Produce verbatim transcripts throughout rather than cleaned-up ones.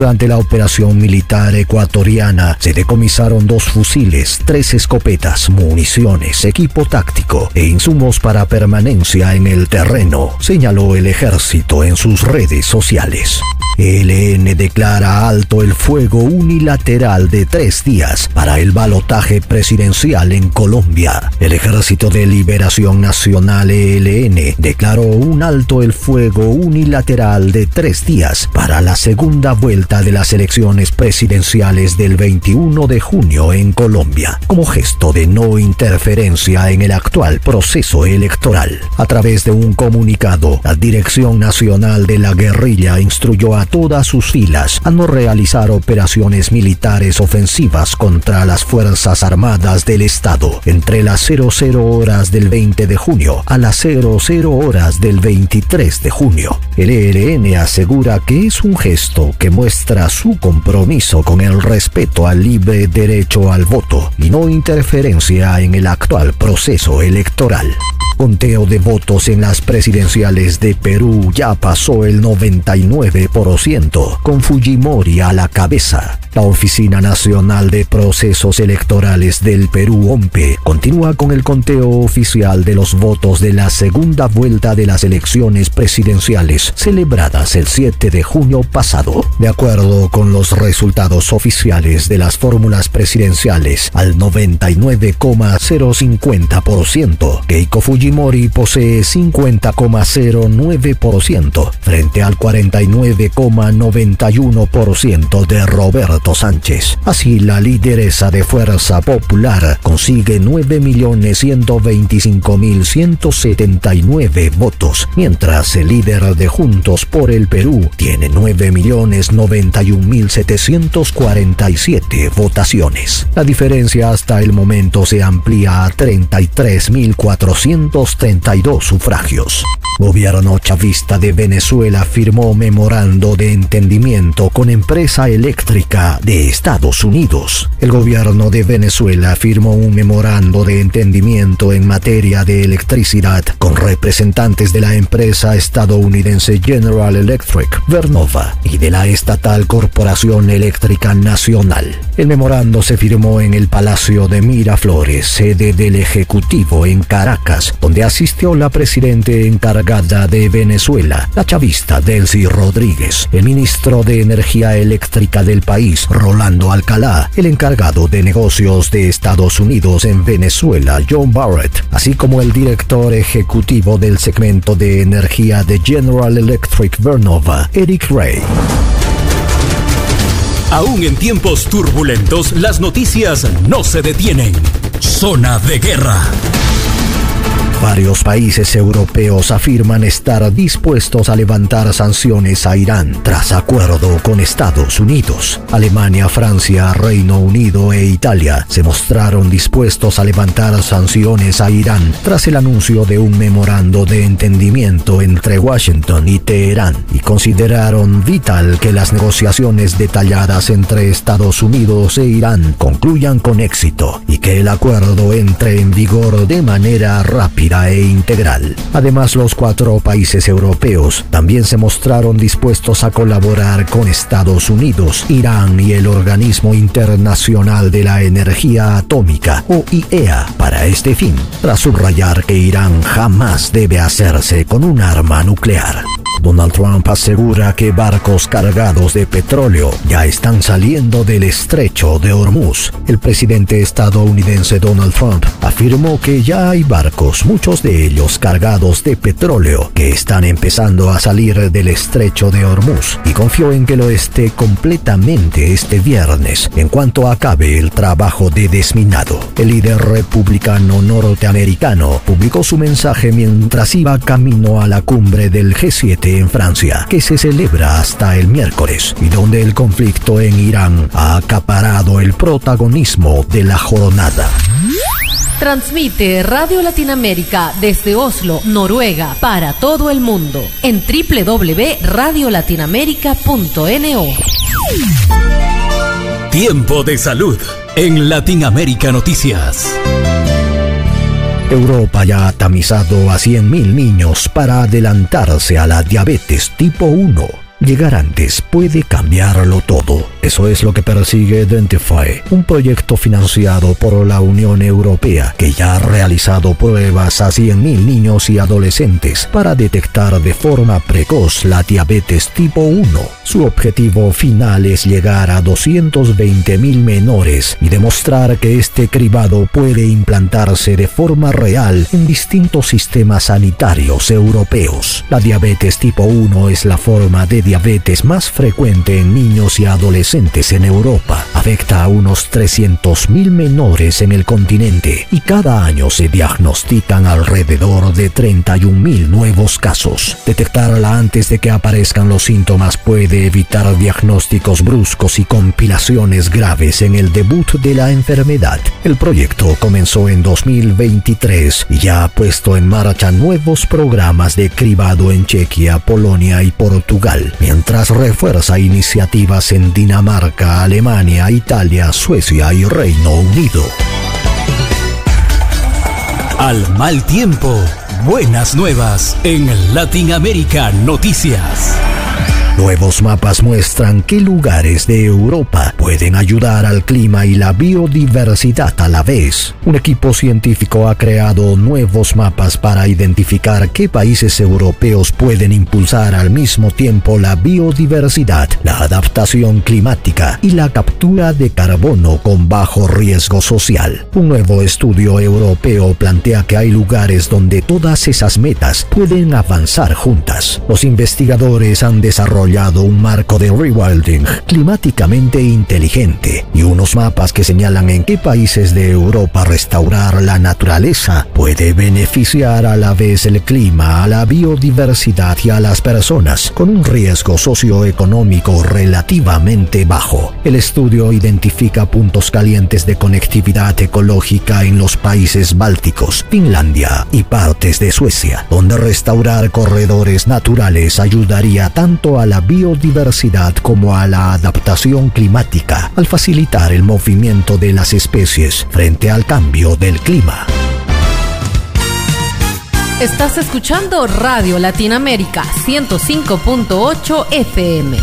Durante la operación militar ecuatoriana se decomisaron dos fusiles, tres escopetas, municiones, equipo táctico e insumos para permanencia en el terreno, señaló el ejército en sus redes sociales. E L N declara alto el fuego unilateral de tres días para el balotaje presidencial en Colombia. El Ejército de Liberación Nacional E L N declaró un alto el fuego unilateral de tres días para la segunda vuelta de las elecciones presidenciales del veintiuno de junio en Colombia, como gesto de no interferencia en el actual proceso electoral. A través de un comunicado, la Dirección Nacional de la Guerrilla instruyó a todas sus filas a no realizar operaciones militares ofensivas contra las Fuerzas Armadas del Estado entre las cero cero horas del veinte de junio a las cero cero horas del veintitrés de junio. El E L N asegura que es un gesto que muestra su compromiso con el respeto al libre derecho al voto y no interferencia en el actual proceso electoral. Conteo de votos en las presidenciales de Perú ya pasó el noventa y nueve por ciento, con Fujimori a la cabeza. La Oficina Nacional de Procesos Electorales del Perú, O M P E, continúa con el conteo oficial de los votos de la segunda vuelta de las elecciones presidenciales celebradas el siete de junio pasado. De acuerdo con los resultados oficiales de las fórmulas presidenciales, al noventa y nueve coma cero cincuenta por ciento, Keiko Fujimori posee cincuenta coma cero nueve por ciento frente al cuarenta y nueve coma noventa y uno por ciento de Roberto Sánchez. Así, la lideresa de Fuerza Popular consigue nueve millones ciento veinticinco mil ciento setenta y nueve votos, mientras el líder de Juntos por el Perú tiene nueve millones noventa y un mil setecientos cuarenta y siete votaciones. La diferencia hasta el momento se amplía a treinta y tres mil cuatrocientos treinta y dos sufragios. Gobierno chavista de Venezuela firmó memorando de entendimiento con empresa eléctrica de Estados Unidos. El gobierno de Venezuela firmó un memorando de entendimiento en materia de electricidad con representantes de la empresa estadounidense General Electric, Vernova, y de la estatal Corporación Eléctrica Nacional. El memorando se firmó en el Palacio de Miraflores, sede del Ejecutivo en Caracas, donde asistió la presidenta encargada de Venezuela, la chavista Delcy Rodríguez, el ministro de Energía Eléctrica del país, Rolando Alcalá, el encargado de negocios de Estados Unidos en Venezuela, John Barrett, así como el director ejecutivo del segmento de energía de General Electric Vernova, Eric Ray. Aún en tiempos turbulentos, las noticias no se detienen. Zona de guerra. Varios países europeos afirman estar dispuestos a levantar sanciones a Irán tras acuerdo con Estados Unidos. Alemania, Francia, Reino Unido e Italia se mostraron dispuestos a levantar sanciones a Irán tras el anuncio de un memorando de entendimiento entre Washington y Teherán, y consideraron vital que las negociaciones detalladas entre Estados Unidos e Irán concluyan con éxito y que el acuerdo entre en vigor de manera rápida e integral. Además, los cuatro países europeos también se mostraron dispuestos a colaborar con Estados Unidos, Irán y el Organismo Internacional de la Energía Atómica, o I E A, para este fin, tras subrayar que Irán jamás debe hacerse con un arma nuclear. Donald Trump asegura que barcos cargados de petróleo ya están saliendo del estrecho de Hormuz. El presidente estadounidense Donald Trump afirmó que ya hay barcos, muchos de ellos cargados de petróleo, que están empezando a salir del estrecho de Hormuz, y confió en que lo esté completamente este viernes, en cuanto acabe el trabajo de desminado. El líder republicano norteamericano publicó su mensaje mientras iba camino a la cumbre del G siete en Francia, que se celebra hasta el miércoles, y donde el conflicto en Irán ha acaparado el protagonismo de la jornada. Transmite Radio Latinoamérica desde Oslo, Noruega, para todo el mundo en doble u doble u doble u punto radio latinoamérica punto no. Tiempo de salud en Latinoamérica Noticias. Europa ya ha tamizado a cien mil niños para adelantarse a la diabetes tipo uno. Llegar antes puede cambiarlo todo. Eso es lo que persigue Identify, un proyecto financiado por la Unión Europea que ya ha realizado pruebas a cien mil niños y adolescentes para detectar de forma precoz la diabetes tipo uno. Su objetivo final es llegar a doscientos veinte mil menores y demostrar que este cribado puede implantarse de forma real en distintos sistemas sanitarios europeos. La diabetes tipo uno es la forma de diabetes más frecuente en niños y adolescentes en Europa. Afecta a unos trescientos mil menores en el continente y cada año se diagnostican alrededor de treinta y un mil nuevos casos. Detectarla antes de que aparezcan los síntomas puede evitar diagnósticos bruscos y complicaciones graves en el debut de la enfermedad. El proyecto comenzó en dos mil veintitrés y ya ha puesto en marcha nuevos programas de cribado en Chequia, Polonia y Portugal, mientras refuerza iniciativas en Dinamarca, Alemania, Italia, Suecia y Reino Unido. Al mal tiempo, buenas nuevas en Latinoamérica Noticias. Nuevos mapas muestran qué lugares de Europa pueden ayudar al clima y la biodiversidad a la vez. Un equipo científico ha creado nuevos mapas para identificar qué países europeos pueden impulsar al mismo tiempo la biodiversidad, la adaptación climática y la captura de carbono con bajo riesgo social. Un nuevo estudio europeo plantea que hay lugares donde todas esas metas pueden avanzar juntas. Los investigadores han desarrollado un marco de rewilding climáticamente inteligente y unos mapas que señalan en qué países de Europa restaurar la naturaleza puede beneficiar a la vez el clima, a la biodiversidad y a las personas con un riesgo socioeconómico relativamente bajo. El estudio identifica puntos calientes de conectividad ecológica en los países bálticos, Finlandia y partes de Suecia, donde restaurar corredores naturales ayudaría tanto a la biodiversidad como a la adaptación climática, al facilitar el movimiento de las especies frente al cambio del clima. Estás escuchando Radio Latinoamérica ciento cinco punto ocho F M.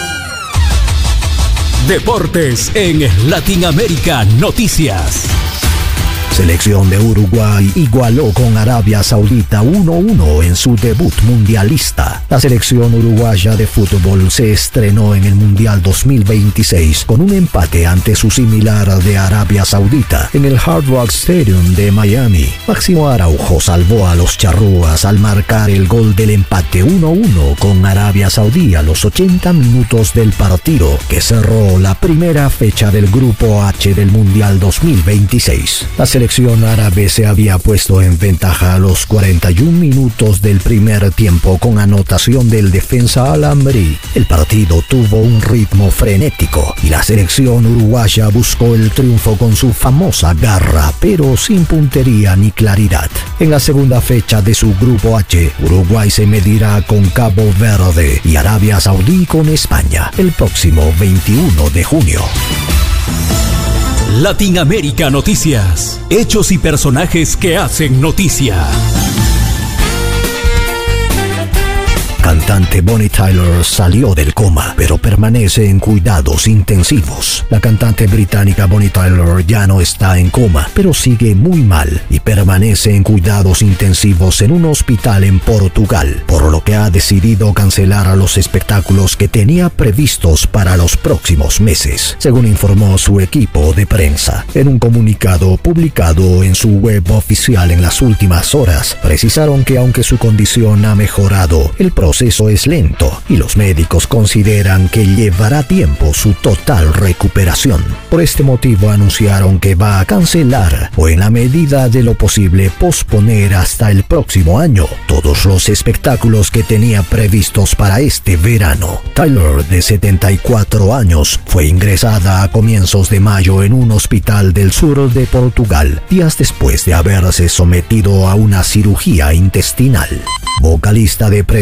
Deportes en Latinoamérica Noticias. Selección de Uruguay igualó con Arabia Saudita uno uno en su debut mundialista. La selección uruguaya de fútbol se estrenó en el Mundial dos mil veintiséis con un empate ante su similar de Arabia Saudita en el Hard Rock Stadium de Miami. Máximo Araujo salvó a los charrúas al marcar el gol del empate uno uno con Arabia Saudí a los ochenta minutos del partido, que cerró la primera fecha del Grupo H del Mundial dos mil veintiséis. La La selección árabe se había puesto en ventaja a los cuarenta y un minutos del primer tiempo con anotación del defensa Al-Amri. El partido tuvo un ritmo frenético y la selección uruguaya buscó el triunfo con su famosa garra, pero sin puntería ni claridad. En la segunda fecha de su Grupo H, Uruguay se medirá con Cabo Verde y Arabia Saudí con España el próximo veintiuno de junio. Latinoamérica Noticias. Hechos y personajes que hacen noticia. Cantante Bonnie Tyler salió del coma, pero permanece en cuidados intensivos. La cantante británica Bonnie Tyler ya no está en coma, pero sigue muy mal y permanece en cuidados intensivos en un hospital en Portugal, por lo que ha decidido cancelar los espectáculos que tenía previstos para los próximos meses, según informó su equipo de prensa. En un comunicado publicado en su web oficial en las últimas horas, precisaron que aunque su condición ha mejorado, el proceso proceso es lento y los médicos consideran que llevará tiempo su total recuperación. Por este motivo anunciaron que va a cancelar o en la medida de lo posible posponer hasta el próximo año todos los espectáculos que tenía previstos para este verano. Tyler, de setenta y cuatro años, fue ingresada a comienzos de mayo en un hospital del sur de Portugal, días después de haberse sometido a una cirugía intestinal. Vocalista de presuntos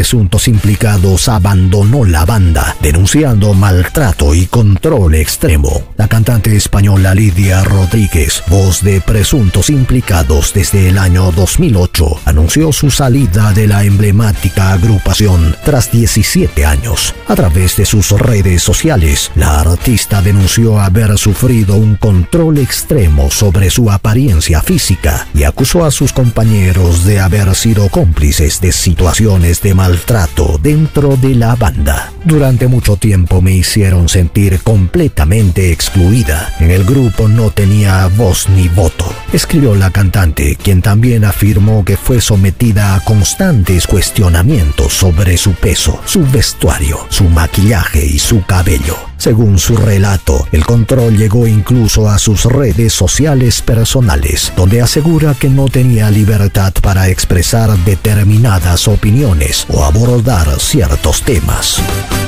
implicados abandonó la banda, denunciando maltrato y control extremo. La cantante española Lidia Rodríguez, voz de presuntos implicados desde el año dos mil ocho, anunció su salida de la emblemática agrupación tras diecisiete años. A través de sus redes sociales, la artista denunció haber sufrido un control extremo sobre su apariencia física y acusó a sus compañeros de haber sido cómplices de situaciones de maltrato dentro de la banda. Durante mucho tiempo me hicieron sentir completamente excluida. En el grupo no tenía voz ni voto, escribió la cantante, quien también afirmó que fue sometida a constantes cuestionamientos sobre su peso, su vestuario, su maquillaje y su cabello. Según su relato, el control llegó incluso a sus redes sociales personales, donde asegura que no tenía libertad para expresar determinadas opiniones o abordar ciertos temas.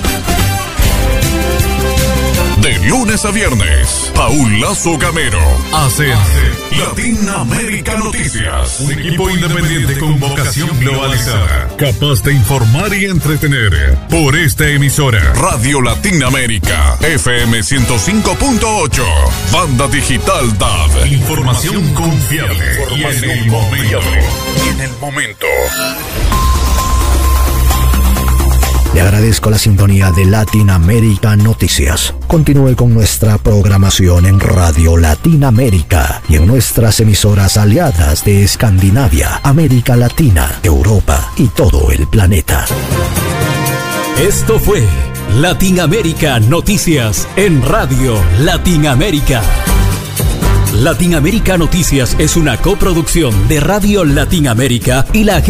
De lunes a viernes, Paul Lazo Gamero hace Latinoamérica Noticias. Un equipo independiente con vocación globalizada, capaz de informar y entretener. Por esta emisora, Radio Latinoamérica, F M ciento cinco punto ocho, Banda Digital D A B. Información confiable y en el momento. Y en el momento. Le agradezco la sintonía de Latinoamérica Noticias. Continúe con nuestra programación en Radio Latinoamérica y en nuestras emisoras aliadas de Escandinavia, América Latina, Europa y todo el planeta. Esto fue Latinoamérica Noticias en Radio Latinoamérica. Latinoamérica Noticias es una coproducción de Radio Latinoamérica y la